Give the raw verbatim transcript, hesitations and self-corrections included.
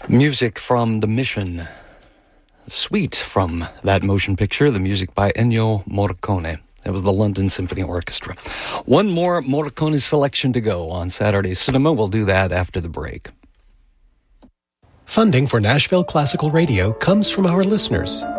Music from The Mission. Suite from that motion picture, the music by Ennio Morricone. That was the London Symphony Orchestra. One more Morricone selection to go on Saturday Cinema. We'll do that after the break. Funding for Nashville Classical Radio comes from our listeners.